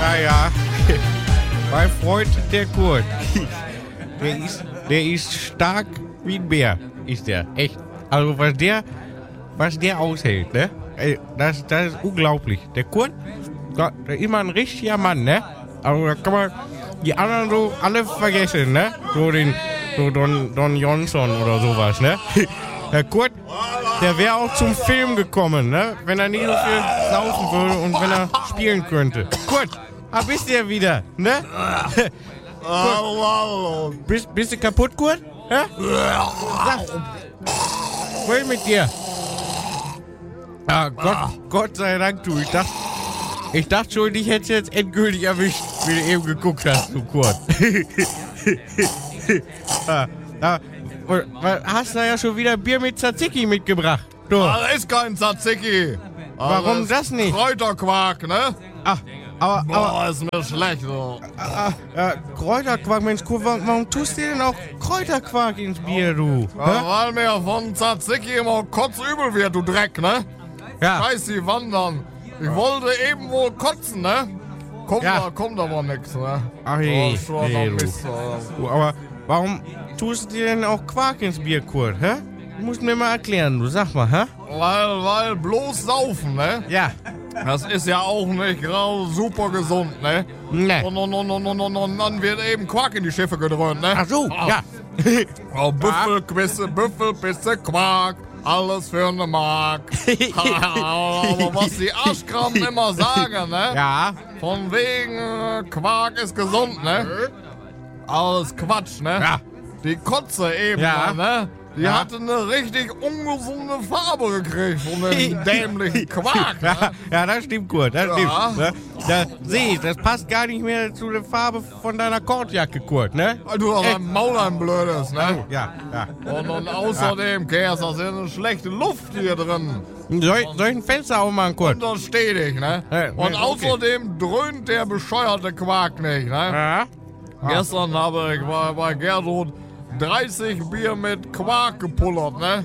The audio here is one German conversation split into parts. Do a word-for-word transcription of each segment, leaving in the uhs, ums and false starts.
Ja, ja. Mein Freund, der Kurt. Der ist, der ist stark wie ein Bär, ist der. Echt. Also was der, was der aushält, ne? Das, das ist unglaublich. Der Kurt, der ist immer ein richtiger Mann, ne? Also da kann man die anderen so alle vergessen, ne? So den, so Don, Don Johnson oder sowas, ne? Der Kurt, der wäre auch zum Film gekommen, ne? Wenn er nicht so viel saufen würde und wenn er spielen könnte. Kurt, ah, bist du ja wieder, ne? Kurt, bist, bist du kaputt, Kurt? Hä? Sag, was ist mit dir? Ah, Gott, Gott sei Dank, du. Ich dachte, ich dachte schon, dich hätte jetzt endgültig erwischt, wie du eben geguckt hast, du Kurt. ah, ah, hast du ja schon wieder Bier mit Tzatziki mitgebracht? Du. Das ist kein Tzatziki. Warum das nicht? Kräuterquark, ne? Ach, aber, Boah, aber ist mir schlecht, so. Ah, ah, Kräuterquark, Mensch, Kurt, warum, warum tust du denn auch Kräuterquark ins Bier, du? Ja, weil mir von Tzatziki immer kotzübel wird, du Dreck, ne? Ja. Scheiß die Wandern. Ich wollte eben wohl kotzen, ne? Kommt, Ja. da, kommt aber nix, ne? Ach je, Oh, schon nee, noch du. Mist, Alter. du. Aber warum tust du dir denn auch Quark ins Bier, Kurt, hä? Du musst mir mal erklären, du, sag mal, hä? Weil, weil bloß saufen, ne? Ja. Das ist ja auch nicht gerade super gesund, ne? Ne. Und, und, und, und, und, und, und dann wird eben Quark in die Schiffe gedröhnt, ne? Ach so, Ah. ja. Oh, Büffelquisse, Büffelpisse, Quark, alles für eine Mark. Aber was die Arschkrampen immer sagen, ne? Ja. Von wegen äh, Quark ist gesund, ne? Alles Quatsch, ne? Ja. Die Kotze eben, Ja. ne? Die Ja. hatte eine richtig ungesunde Farbe gekriegt von dem dämlichen Quark, ne? Ja, ja, das stimmt, Kurt, das Ja. stimmt. Ne? Da sehe ich, das passt gar nicht mehr zu der Farbe von deiner Kordjacke, Kurt, ne? Du hast Echt? ein Maul, ein blödes, ne? Ja, ja. Und, und außerdem, Kers, da ist eine schlechte Luft hier drin. Soll, ich- soll ich ein Fenster aufmachen, Kurt? Und das steht ich, ne? Ja, Und okay. außerdem dröhnt der bescheuerte Quark nicht, ne? Ja. Gestern habe ich bei, bei Gertrud dreißig Bier mit Quark gepullert, ne?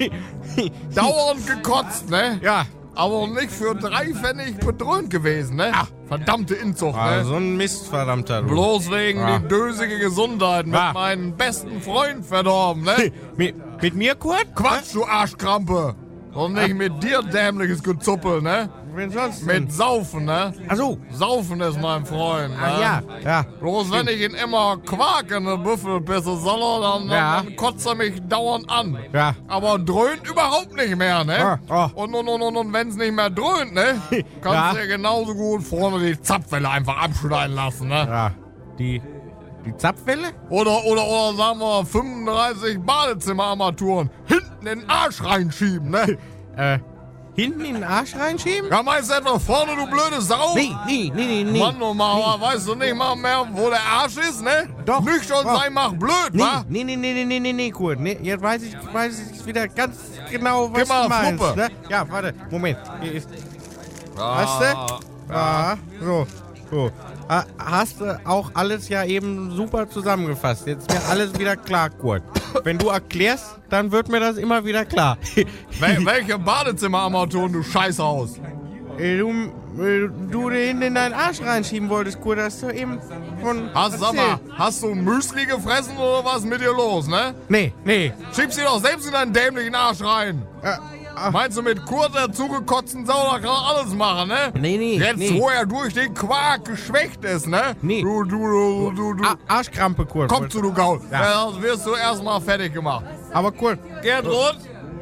Dauernd gekotzt, ne? Ja. Aber nicht für drei Pfennig bedröhnt gewesen, ne? Ach, verdammte Inzucht, Ah, ne? so ein Mist, verdammter du. Bloß wegen Ah. die dösige Gesundheit mit Ah. meinem besten Freund verdorben, ne? Mit, mit mir, Kurt? Quatsch, du Arschkrampe! Und nicht mit dir, dämliches Gezuppel, ne? Wen sonst denn? Mit Saufen, ne? Ach so. Saufen ist mein Freund, ne? Ah, ja, ja. Bloß wenn ich ihn immer Quark in eine Büffelpisse solle, dann, Ja. dann kotzt er mich dauernd an. Ja. Aber dröhnt überhaupt nicht mehr, ne? Ah, ah. Und, und, und, und, und wenn es nicht mehr dröhnt, ne? Kannst Ja. du ja genauso gut vorne die Zapfwelle einfach abschneiden lassen, ne? Ja. Die, die Zapfwelle? Oder, oder, oder sagen wir fünfunddreißig Badezimmerarmaturen hinten in den Arsch reinschieben, ne? Äh, hinten in den Arsch reinschieben? Ja, meinst du etwa vorne, du blöde Sau? Nee, nee, nee, nee, nee. Mann, oh Mann, weißt du nicht mal mehr, wo der Arsch ist, ne? Doch. Nüchtern Doch. sein macht blöd, Nee, wa? nee, nee, nee, nee, nee, nee, nee, Kurt. Nee, jetzt weiß ich, weiß ich wieder ganz genau, was Gib mal du meinst. Fluppe. Ne? Ja, warte, Moment. Hier ist, Ah, hast du? Ja, so, so. Ha- Hast du auch alles ja eben super zusammengefasst. Jetzt ist mir alles wieder klar, Kurt. Wenn du erklärst, dann wird mir das immer wieder klar. Wel welche Badezimmerarmaturen, du Scheißhaus? Äh, du, äh, du den hinten in deinen Arsch reinschieben wolltest, Kurt, hast du eben von Hast, sag mal, hast du Müsli gefressen oder was ist mit dir los, ne? Nee, nee. Schiebst dir doch selbst in deinen dämlichen Arsch rein. Äh, ach, Meinst du mit Kurt der zugekotzten Sau, da kann er alles machen, ne? nee, nee, Jetzt, nee. wo er durch den Quark geschwächt ist, ne? Nee. Du, du, du, du, du. A- Arschkrampe, Kurt. Komm zu, du Gaul. Ja. Ja. Das wirst du erstmal fertig gemacht. Aber Kurt, Gertrud,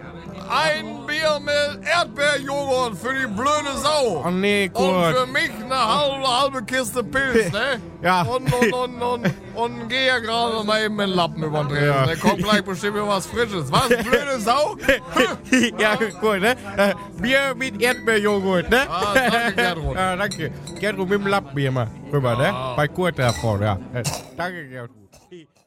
ein Bier mit Erdbeerjoghurt für die blöde Sau. oh nee, Und Kurt. für mich eine halbe, halbe Kiste Pilz, ne? Ja. Und, und, und, und, und geh ja gerade mal eben den Lappen überdrehen. Ja. Da kommt gleich bestimmt wieder was Frisches. Was, blöde Sau? Ja, gut, ne? Äh, Bier mit Erdbeerjoghurt, ne? Ah, danke, Gertrud. Ja, danke. Gertrud mit dem Lappen hier mal rüber, ne? Bei Kurt da vorne, ja. Äh, Danke, Gertrud.